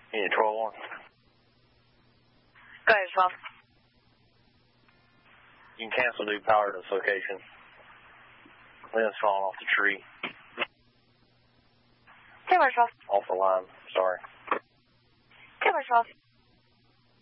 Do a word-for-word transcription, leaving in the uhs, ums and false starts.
Unit twelve one. Go ahead, twelve. You can cancel new power to this location. Limbs falling off the tree. Taylor twelve. Off the line, sorry. Taylor twelve.